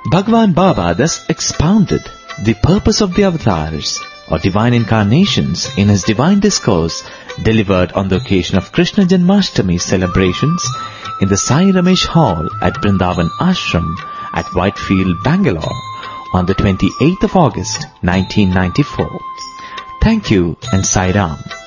Bhagwan Baba thus expounded the purpose of the avatars or divine incarnations in his divine discourse delivered on the occasion of Krishna Janmashtami celebrations in the Sai Ramesh Hall at Brindavan Ashram at Whitefield, Bangalore on the 28th of August 1994. Thank you and Sai Ram.